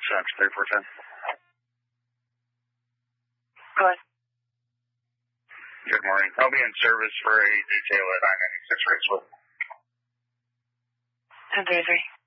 3410. Go ahead. Good morning. I'll be in service for a detail at I-96 Raceway. 1033.